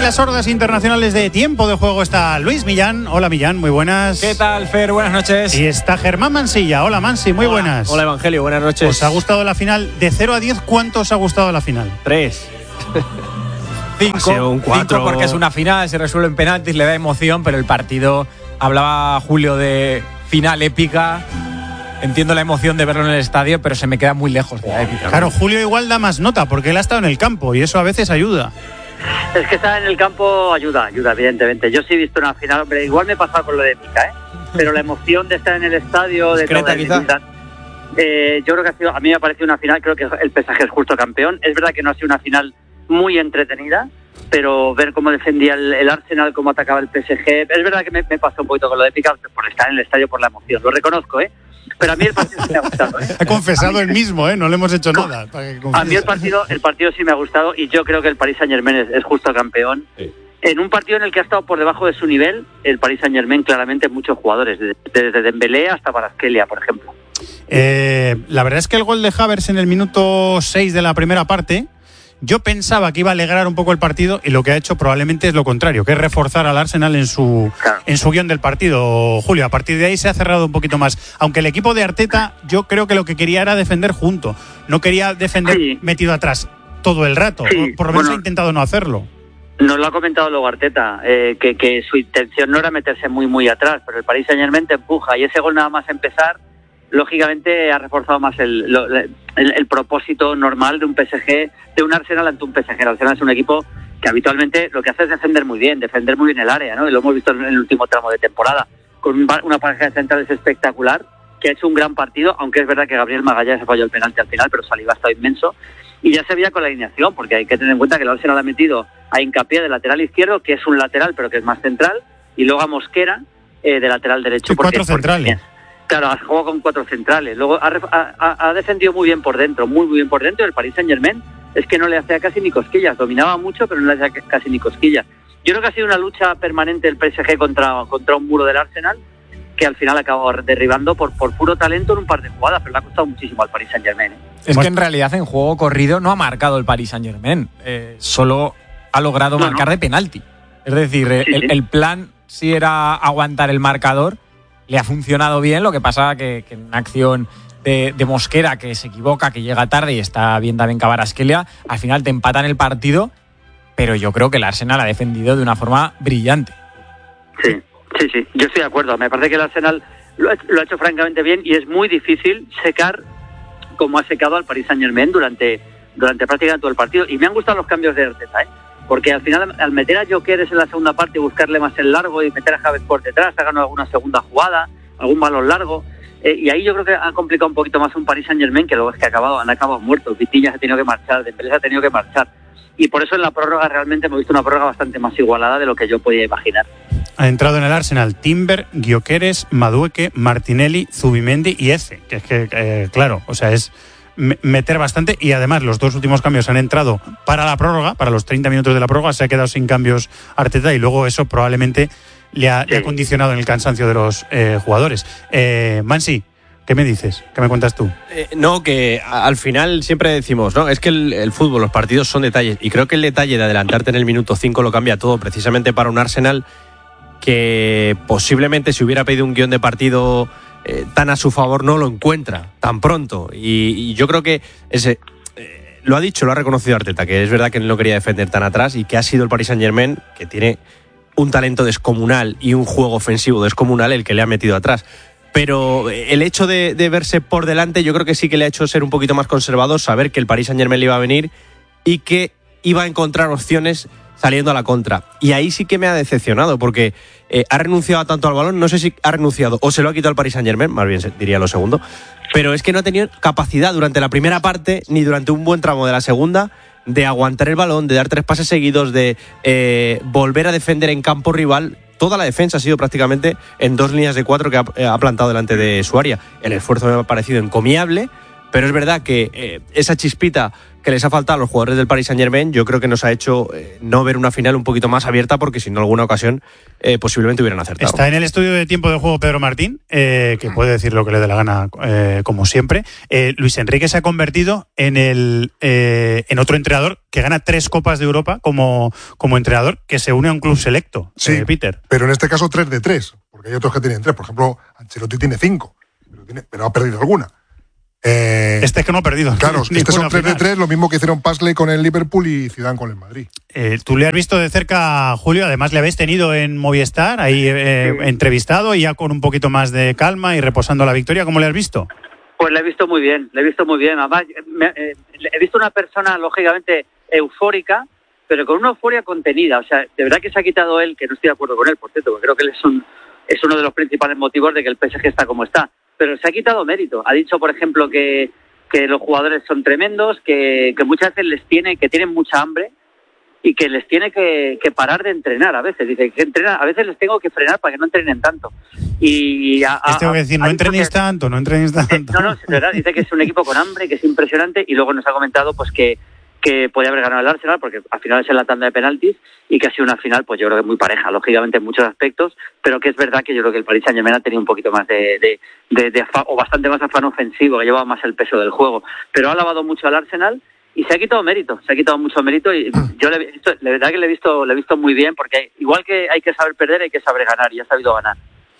las hordas internacionales de Tiempo de Juego está Luis Millán. Hola Millán, muy buenas. ¿Qué tal, Fer? Buenas noches. Y está Germán Mansilla. Hola Mansi, muy buenas. Hola Evangelio, buenas noches. ¿Os ha gustado la final? De 0 a 10, ¿cuánto os ha gustado la final? 3. 5 porque es una final, se resuelve en penaltis, le da emoción, pero el partido, hablaba Julio de final épica. Entiendo la emoción de verlo en el estadio, pero se me queda muy lejos de la épica. Claro, Julio igual da más nota porque él ha estado en el campo y eso a veces ayuda. Es que estar en el campo ayuda, evidentemente. Yo sí he visto una final, hombre, igual me he pasado con lo de épica, pero la emoción de estar en el estadio, de Discreta, quizás. Yo creo que a mí me ha parecido una final, creo que el PSG es justo campeón. Es verdad que no ha sido una final muy entretenida, pero ver cómo defendía el Arsenal, cómo atacaba el PSG, es verdad que me pasó un poquito con lo de épica por estar en el estadio por la emoción, lo reconozco, pero a mí el partido sí me ha gustado. Ha confesado él mismo, no le hemos hecho nada. A mí el partido sí me ha gustado y yo creo que el Paris Saint-Germain es justo campeón. Sí. En un partido en el que ha estado por debajo de su nivel, el Paris Saint-Germain claramente muchos jugadores, desde Dembélé hasta Kvaratskhelia, por ejemplo. La verdad es que el gol de Havertz en el minuto 6 de la primera parte, yo pensaba que iba a alegrar un poco el partido y lo que ha hecho probablemente es lo contrario, que es reforzar al Arsenal en su guión del partido, Julio. A partir de ahí se ha cerrado un poquito más. Aunque el equipo de Arteta, yo creo que lo que quería era defender junto. No quería defender metido atrás todo el rato. Sí. Por lo menos ha intentado no hacerlo. Nos lo ha comentado luego Arteta, que su intención no era meterse muy atrás, pero el Paris Saint-Germain te empuja y ese gol nada más empezar, lógicamente ha reforzado más el propósito normal de un PSG, de un Arsenal ante un PSG. El Arsenal es un equipo que habitualmente lo que hace es defender muy bien el área, ¿no? Y lo hemos visto en el último tramo de temporada, con una pareja de centrales espectacular, que ha hecho un gran partido, aunque es verdad que Gabriel Magalhães se falló el penalti al final, pero Saliba ha estado inmenso. Y ya se veía con la alineación, porque hay que tener en cuenta que el Arsenal ha metido a Hincapié de lateral izquierdo, que es un lateral, pero que es más central, y luego a Mosquera de lateral derecho. Sí, 4 centrales. Claro, ha jugado con 4 centrales. Luego ha defendido muy bien por dentro, muy bien por dentro. El Paris Saint-Germain es que no le hacía casi ni cosquillas. Dominaba mucho, pero no le hacía casi ni cosquillas. Yo creo que ha sido una lucha permanente el PSG contra un muro del Arsenal, que al final ha acabado derribando por puro talento en un par de jugadas, pero le ha costado muchísimo al Paris Saint-Germain. Es que en realidad en juego corrido no ha marcado el Paris Saint-Germain. Solo ha logrado marcar de penalti. Es decir, el plan sí era aguantar el marcador. Le ha funcionado bien, lo que pasa que en una acción de Mosquera que se equivoca, que llega tarde y está bien también Kvaratskhelia, al final te empatan el partido, pero yo creo que el Arsenal ha defendido de una forma brillante. Sí, yo estoy de acuerdo. Me parece que el Arsenal lo ha hecho francamente bien y es muy difícil secar como ha secado al Paris Saint-Germain durante prácticamente todo el partido. Y me han gustado los cambios de Arteta, porque al final, al meter a Gyökeres en la segunda parte y buscarle más el largo y meter a Havertz por detrás, ha ganado alguna segunda jugada, algún balón largo, y ahí yo creo que ha complicado un poquito más un Paris Saint-Germain, que luego es que han acabado muertos. Vitinha se ha tenido que marchar, Dembélé se ha tenido que marchar, y por eso en la prórroga realmente hemos visto una prórroga bastante más igualada de lo que yo podía imaginar. Ha entrado en el Arsenal Timber, Gyökeres, Madueke, Martinelli, Zubimendi y Eze, que es que, claro, o sea, es meter bastante, y además los 2 últimos cambios han entrado para la prórroga, para los 30 minutos de la prórroga. Se ha quedado sin cambios Arteta y luego eso probablemente le ha condicionado en el cansancio de los jugadores. Mansi, ¿qué me dices? ¿Qué me cuentas tú? No, que al final siempre decimos, ¿no? Es que el fútbol, los partidos son detalles, y creo que el detalle de adelantarte en el minuto 5 lo cambia todo, precisamente para un Arsenal que posiblemente si hubiera pedido un guión de partido tan a su favor no lo encuentra tan pronto, y yo creo que lo ha dicho, lo ha reconocido Arteta, que es verdad que él no quería defender tan atrás y que ha sido el Paris Saint-Germain, que tiene un talento descomunal y un juego ofensivo descomunal, el que le ha metido atrás. Pero el hecho de verse por delante yo creo que sí que le ha hecho ser un poquito más conservador, saber que el Paris Saint-Germain le iba a venir y que iba a encontrar opciones saliendo a la contra. Y ahí sí que me ha decepcionado, porque ha renunciado tanto al balón, no sé si ha renunciado o se lo ha quitado al Paris Saint-Germain, más bien diría lo segundo, pero es que no ha tenido capacidad durante la primera parte ni durante un buen tramo de la segunda de aguantar el balón, de dar 3 pases seguidos, de volver a defender en campo rival. Toda la defensa ha sido prácticamente en 2 líneas de 4 que ha plantado delante de su área. El esfuerzo me ha parecido encomiable, pero es verdad que esa chispita que les ha faltado a los jugadores del Paris Saint-Germain, yo creo que nos ha hecho no ver una final un poquito más abierta, porque si no, alguna ocasión posiblemente hubieran acertado. Está en el estudio de tiempo de juego Pedro Martín, que puede decir lo que le dé la gana, como siempre. Luis Enrique se ha convertido en otro entrenador que gana 3 Copas de Europa como entrenador, que se une a un club selecto, sí, Peter. Pero en este caso 3 de 3, porque hay otros que tienen 3. Por ejemplo, Ancelotti tiene 5, pero ha perdido alguna. Este es que no ha perdido. Claro, este son 3 de 3, lo mismo que hicieron Paisley con el Liverpool y Zidane con el Madrid. Tú le has visto de cerca, Julio, además le habéis tenido en Movistar, ahí entrevistado y ya con un poquito más de calma y reposando la victoria. ¿Cómo le has visto? Pues le he visto muy bien. Además, he visto una persona, lógicamente, eufórica, pero con una euforia contenida. O sea, de verdad que se ha quitado él, que no estoy de acuerdo con él, por cierto, porque creo que él es uno de los principales motivos de que el PSG está como está. Pero se ha quitado mérito. Ha dicho, por ejemplo, que los jugadores son tremendos, que muchas veces que tienen mucha hambre y que les tiene que parar de entrenar a veces. Dice que a veces les tengo que frenar para que no entrenen tanto. Y tengo que decir, no entrenéis tanto. No, es verdad. Dice que es un equipo con hambre, que es impresionante, y luego nos ha comentado pues que podía haber ganado el Arsenal, porque al final es en la tanda de penaltis, y que ha sido una final, pues yo creo que muy pareja, lógicamente en muchos aspectos, pero que es verdad que yo creo que el Paris Saint-Germain ha tenido un poquito más de afán, o bastante más afán ofensivo, que llevaba más el peso del juego, pero ha alabado mucho al Arsenal y se ha quitado mucho mérito, y yo la verdad que le he visto muy bien, porque igual que hay que saber perder, hay que saber ganar, y ha sabido ganar.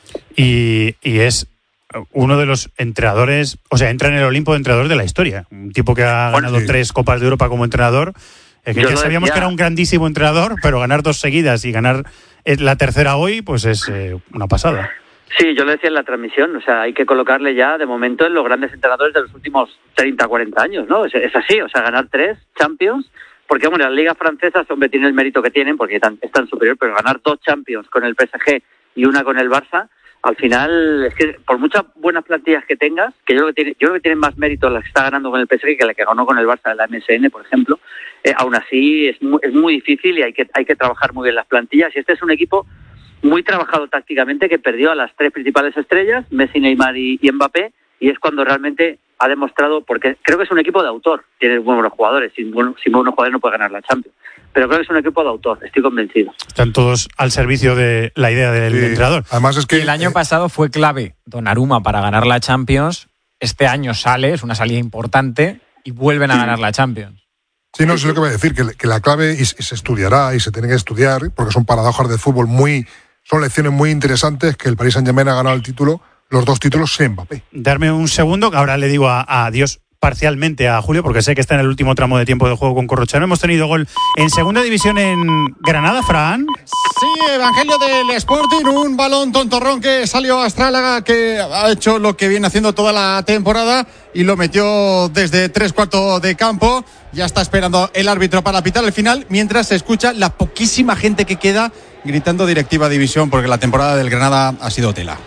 Y es uno de los entrenadores, o sea, entra en el Olimpo de entrenadores de la historia. Un tipo que ha ganado 3 Copas de Europa como entrenador. Que ya sabíamos que era un grandísimo entrenador, pero ganar 2 seguidas y ganar la tercera hoy, pues es una pasada. Sí, yo lo decía en la transmisión, o sea, hay que colocarle ya de momento en los grandes entrenadores de los últimos 30, 40 años, ¿no? Es así, o sea, ganar 3 Champions, porque bueno, las ligas francesas, hombre, tienen el mérito que tienen, porque están superior, pero ganar 2 Champions con el PSG y una con el Barça, al final, es que por muchas buenas plantillas que tengas, que yo creo que tienen más mérito las que está ganando con el PSG que la que ganó con el Barça de la MSN, por ejemplo, aún así es muy difícil y hay que trabajar muy bien las plantillas. Y este es un equipo muy trabajado tácticamente, que perdió a las 3 principales estrellas, Messi, Neymar y Mbappé, y es cuando realmente ha demostrado, porque creo que es un equipo de autor, tiene buenos jugadores, sin buenos jugadores no puede ganar la Champions, pero creo que es un equipo de autor, estoy convencido. Están todos al servicio de la idea del entrenador. Además es que el año pasado fue clave Donnarumma para ganar la Champions, este año es una salida importante y vuelven a ganar la Champions. Sí, no, es lo que voy a decir, que la clave, y se estudiará y se tiene que estudiar, porque son paradojas de fútbol son lecciones muy interesantes, que el Paris Saint-Germain ha ganado el título, los 2 títulos sin Mbappé. Darme un segundo, que ahora le digo adiós parcialmente a Julio, porque sé que está en el último tramo de tiempo de juego con Corrochano. Hemos tenido gol en segunda división en Granada, Fran. Sí, Evangelio del Sporting, un balón tontorrón que salió a Astrálaga, que ha hecho lo que viene haciendo toda la temporada y lo metió desde 3/4 de campo. Ya está esperando el árbitro para pitar el final, mientras se escucha la poquísima gente que queda gritando directiva división, porque la temporada del Granada ha sido tela.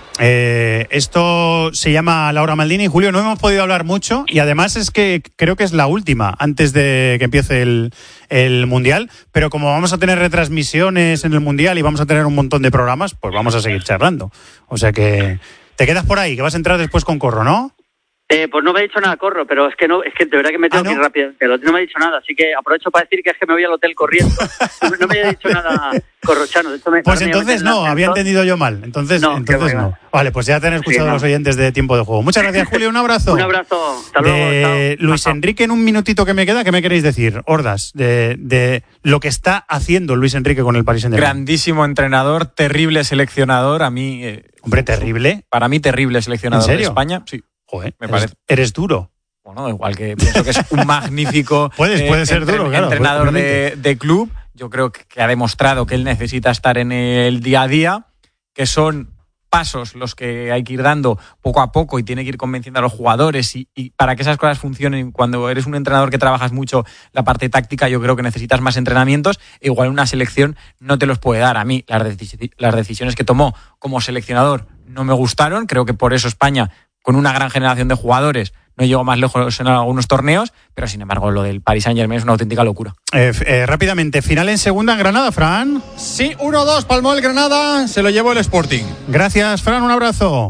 Esto se llama Laura Maldini. Julio, no hemos podido hablar mucho, y además es que creo que es la última antes de que empiece el Mundial, pero como vamos a tener retransmisiones en el Mundial y vamos a tener un montón de programas, pues vamos a seguir charlando. O sea que te quedas por ahí, que vas a entrar después con Corro, ¿no? Pues no me ha dicho nada, Corro, pero es que de verdad que me tengo que ir rápido. No me ha dicho nada, así que aprovecho para decir que es que me voy al hotel corriendo. No me ha dicho nada Corrochano. Pues entonces no, había entendido yo mal. Entonces no. Vale, pues ya te han escuchado los oyentes de Tiempo de Juego. Muchas gracias, Julio, un abrazo. Un abrazo, hasta luego. Luis Enrique, en un minutito que me queda, ¿qué me queréis decir, Hordas, de lo que está haciendo Luis Enrique con el Paris Saint-Germain? Grandísimo entrenador, terrible seleccionador, a mí... Hombre, terrible. Para mí, terrible seleccionador de España, sí. Joder, eres duro. Bueno, igual que pienso que es un magnífico puede ser duro, claro, entrenador de club. Yo creo que ha demostrado que él necesita estar en el día a día, que son pasos los que hay que ir dando poco a poco y tiene que ir convenciendo a los jugadores y para que esas cosas funcionen. Cuando eres un entrenador que trabajas mucho la parte táctica, yo creo que necesitas más entrenamientos. Igual una selección no te los puede dar. A mí las decisiones que tomó como seleccionador no me gustaron. Creo que por eso España, con una gran generación de jugadores, no llegó más lejos en algunos torneos, pero sin embargo lo del Paris Saint-Germain es una auténtica locura. Rápidamente, final en segunda en Granada, Fran. Sí, 1-2, palmó el Granada, se lo llevó el Sporting. Gracias, Fran, un abrazo.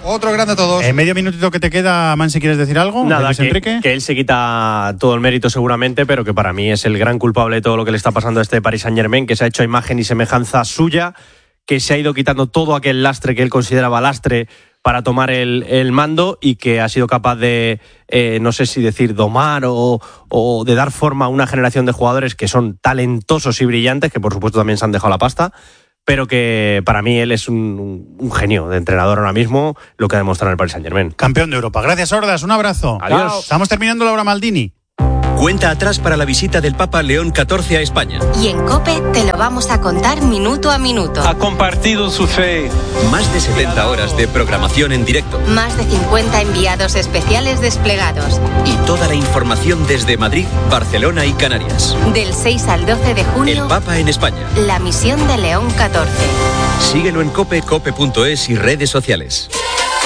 Otro grande a todos. Medio minutito que te queda, Man, si quieres decir algo. Nada, Enrique. que él se quita todo el mérito seguramente, pero que para mí es el gran culpable de todo lo que le está pasando a este Paris Saint-Germain, que se ha hecho a imagen y semejanza suya, que se ha ido quitando todo aquel lastre que él consideraba lastre para tomar el mando y que ha sido capaz de, no sé si decir domar o de dar forma a una generación de jugadores que son talentosos y brillantes, que por supuesto también se han dejado la pasta, pero que para mí él es un genio de entrenador ahora mismo, lo que ha demostrado en el Paris Saint-Germain. Campeón de Europa. Gracias, Ordas. Un abrazo. Adiós. Estamos terminando la hora Maldini. Cuenta atrás para la visita del Papa León XIV a España. Y en COPE te lo vamos a contar minuto a minuto. Ha compartido su fe. Más de 70 horas de programación en directo. Más de 50 enviados especiales desplegados. Y toda la información desde Madrid, Barcelona y Canarias. Del 6 al 12 de junio. El Papa en España. La misión de León XIV. Síguelo en COPE, cope.es y redes sociales.